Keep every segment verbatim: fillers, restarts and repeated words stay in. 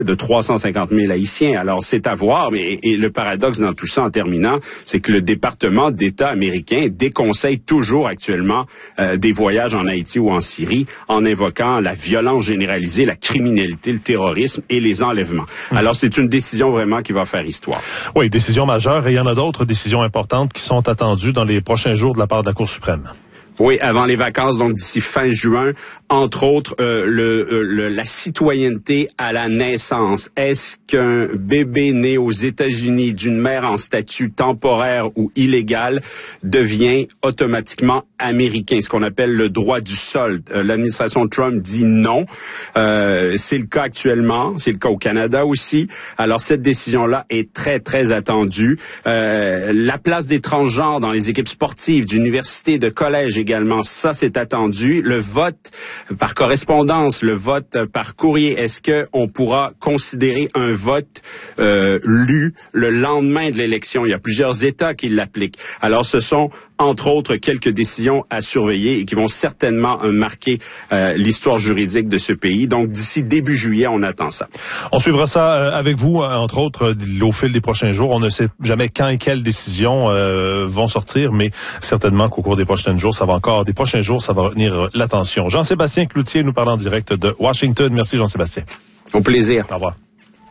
de trois cent cinquante mille Haïtiens. Alors, c'est à voir, mais et le paradoxe dans tout ça, en terminant, c'est que le département d'État américain déconseille toujours actuellement euh, des voyages en Haïti ou en Syrie en invoquant la violence généralisée, la criminalité, le terrorisme et les enlèvements. Mmh. Alors, c'est une décision vraiment qui va faire histoire. Oui, décision majeure, et il y en a d'autres décisions importantes qui sont attendues dans les prochains jours de la part de la Cour suprême. Oui, avant les vacances, donc d'ici fin juin, entre autres, euh, le, euh, le, la citoyenneté à la naissance. Est-ce qu'un bébé né aux États-Unis d'une mère en statut temporaire ou illégal devient automatiquement américain, ce qu'on appelle le droit du sol? Euh, l'administration Trump dit non. Euh, c'est le cas actuellement, c'est le cas au Canada aussi. Alors, cette décision-là est très, très attendue. Euh, la place des transgenres dans les équipes sportives, d'universités, de collèges également, ça, c'est attendu. Le vote par correspondance, le vote par courrier, est-ce que on pourra considérer un vote euh, lu le lendemain de l'élection? Il y a plusieurs États qui l'appliquent. Alors, ce sont entre autres quelques décisions à surveiller et qui vont certainement euh, marquer euh, l'histoire juridique de ce pays. Donc, d'ici début juillet, on attend ça. On suivra ça euh, avec vous, entre autres, au fil des prochains jours. On ne sait jamais quand et quelles décisions euh, vont sortir, mais certainement qu'au cours des prochains jours, ça va encore, des prochains jours, ça va retenir l'attention. Jean-Sébastien Cloutier nous parle en direct de Washington. Merci, Jean-Sébastien. Au plaisir. Au revoir.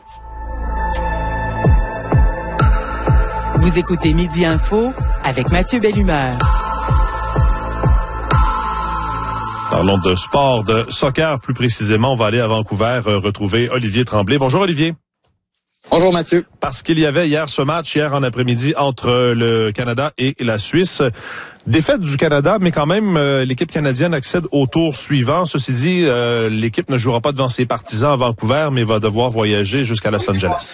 Vous écoutez Midi Info avec Mathieu Bellumeur. Parlons de sport, de soccer plus précisément. On va aller à Vancouver euh, retrouver Olivier Tremblay. Bonjour Olivier. Bonjour Mathieu. Parce qu'il y avait hier ce match, hier en après-midi, entre le Canada et la Suisse. Défaite du Canada, mais quand même, euh, l'équipe canadienne accède au tour suivant. Ceci dit, euh, l'équipe ne jouera pas devant ses partisans à Vancouver, mais va devoir voyager jusqu'à Los Angeles.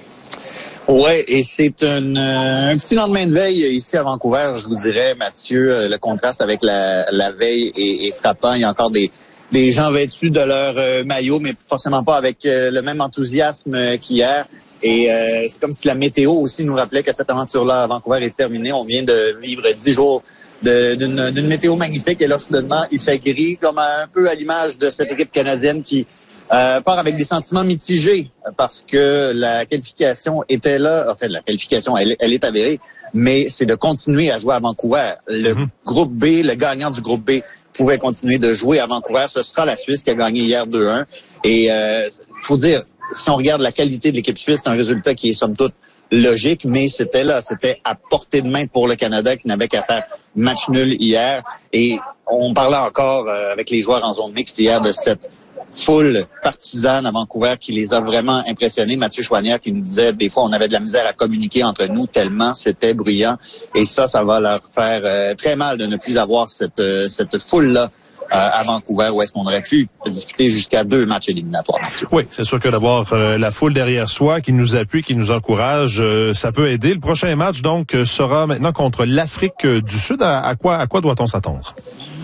Ouais, et c'est un, euh, un petit lendemain de veille ici à Vancouver, je vous dirais, Mathieu. Le contraste avec la, la veille est, est frappant. Il y a encore des, des gens vêtus de leur euh, maillot, mais forcément pas avec euh, le même enthousiasme euh, qu'hier. Et euh, c'est comme si la météo aussi nous rappelait que cette aventure-là à Vancouver est terminée. On vient de vivre dix jours de, d'une, d'une météo magnifique, et là, soudainement, il fait gris, comme un peu à l'image de cette équipe canadienne qui Euh, part avec des sentiments mitigés parce que la qualification était là. En fait, la qualification, elle, elle est avérée, mais c'est de continuer à jouer à Vancouver. Le mm-hmm. groupe B, le gagnant du groupe B pouvait continuer de jouer à Vancouver. Ce sera la Suisse qui a gagné hier deux un. Et il euh, faut dire, si on regarde la qualité de l'équipe suisse, c'est un résultat qui est somme toute logique, mais c'était là, c'était à portée de main pour le Canada qui n'avait qu'à faire match nul hier. Et on parlait encore euh, avec les joueurs en zone mixte hier de cette foule partisane à Vancouver qui les a vraiment impressionnés. Mathieu Choinière qui nous disait des fois on avait de la misère à communiquer entre nous tellement c'était bruyant. Et ça, ça va leur faire euh, très mal de ne plus avoir cette, euh, cette foule-là euh, à Vancouver où est-ce qu'on aurait pu disputer jusqu'à deux matchs éliminatoires, Mathieu. Oui, c'est sûr que d'avoir euh, la foule derrière soi qui nous appuie, qui nous encourage, euh, ça peut aider. Le prochain match, donc, sera maintenant contre l'Afrique du Sud. À, à quoi, à quoi doit-on s'attendre?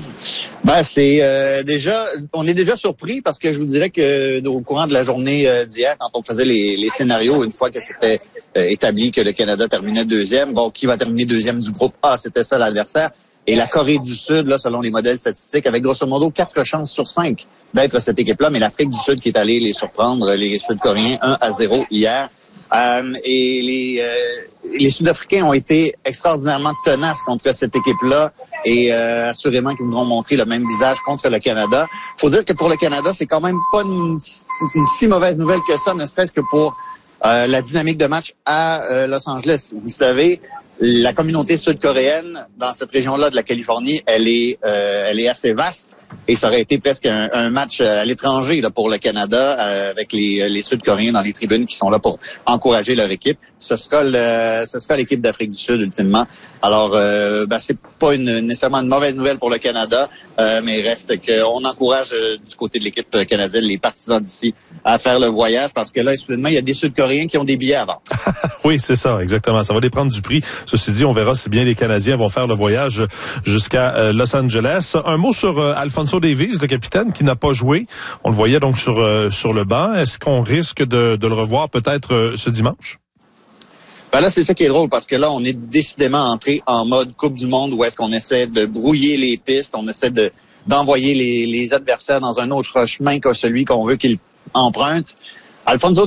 Ben c'est euh, déjà, on est déjà surpris parce que je vous dirais que au courant de la journée euh, d'hier, quand on faisait les, les scénarios, une fois que c'était euh, établi que le Canada terminait deuxième, bon, qui va terminer deuxième du groupe A, c'était ça l'adversaire. Et la Corée du Sud, là, selon les modèles statistiques, avec grosso modo quatre chances sur cinq d'être cette équipe-là, mais l'Afrique du Sud qui est allée les surprendre, les Sud-Coréens un à zéro hier. Euh, et les, euh, les Sud-Africains ont été extraordinairement tenaces contre cette équipe-là et euh, assurément qu'ils voudront montrer le même visage contre le Canada. Faut dire que pour le Canada, c'est quand même pas une, une si mauvaise nouvelle que ça, ne serait-ce que pour euh, la dynamique de match à euh, Los Angeles. Vous savez, la communauté sud-coréenne dans cette région-là de la Californie, elle est, euh, elle est assez vaste. Et ça aurait été presque un, un match à l'étranger là, pour le Canada euh, avec les, les Sud-Coréens dans les tribunes qui sont là pour encourager leur équipe. Ce sera le, ce sera l'équipe d'Afrique du Sud ultimement. Alors, euh, ben, c'est pas une, nécessairement une mauvaise nouvelle pour le Canada, euh, mais il reste qu'on encourage euh, du côté de l'équipe canadienne les partisans d'ici à faire le voyage parce que là, soudainement, il y a des Sud-Coréens qui ont des billets avant. Oui, c'est ça, exactement. Ça va dépendre du prix. Ceci dit, on verra si bien les Canadiens vont faire le voyage jusqu'à euh, Los Angeles. Un mot sur euh, Alfonso Davies, le capitaine, qui n'a pas joué. On le voyait donc sur euh, sur le banc. Est-ce qu'on risque de, de le revoir peut-être euh, ce dimanche? Ben là, c'est ça qui est drôle parce que là, on est décidément entré en mode Coupe du Monde où est-ce qu'on essaie de brouiller les pistes, on essaie de d'envoyer les, les adversaires dans un autre chemin que celui qu'on veut qu'ils empruntent. Alfonso